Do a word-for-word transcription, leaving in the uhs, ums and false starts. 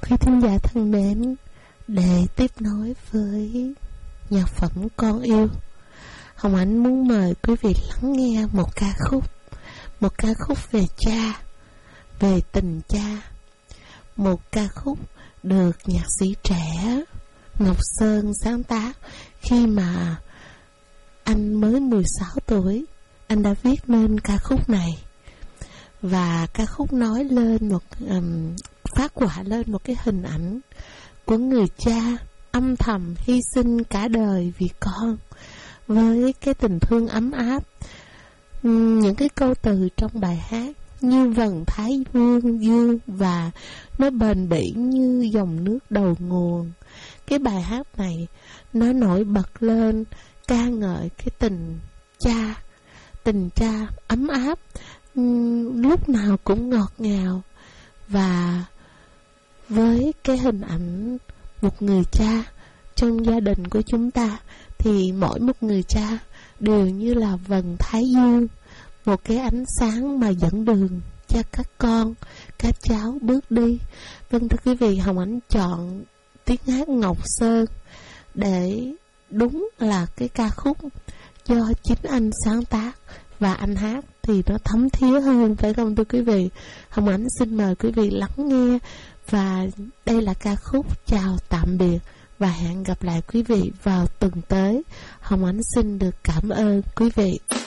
Quý thính giả thân mến, để tiếp nối với nhạc phẩm Con Yêu, Hồng Ánh muốn mời quý vị lắng nghe một ca khúc, một ca khúc về cha, về tình cha. Một ca khúc được nhạc sĩ trẻ Ngọc Sơn sáng tác khi mà anh mới mười sáu tuổi. Anh đã viết nên ca khúc này, và ca khúc nói lên một um, phát họa lên một cái hình ảnh của người cha âm thầm hy sinh cả đời vì con, với cái tình thương ấm áp. uhm, những cái câu từ trong bài hát như vầng thái vương dương, và nó bền bỉ như dòng nước đầu nguồn. Cái bài hát này nó nổi bật lên ca ngợi cái tình cha, tình cha ấm áp, uhm, lúc nào cũng ngọt ngào. Và với cái hình ảnh một người cha trong gia đình của chúng ta, thì mỗi một người cha đều như là vầng thái dương, một cái ánh sáng mà dẫn đường cho các con, các cháu bước đi. Vâng, thưa quý vị, Hồng Ánh chọn tiếng hát Ngọc Sơn để đúng là cái ca khúc do chính anh sáng tác, và anh hát thì nó thấm thía hơn, phải không thưa quý vị? Hồng Ánh xin mời quý vị lắng nghe, và đây là ca khúc chào tạm biệt, và hẹn gặp lại quý vị vào tuần tới. Hồng Ánh xin được cảm ơn quý vị.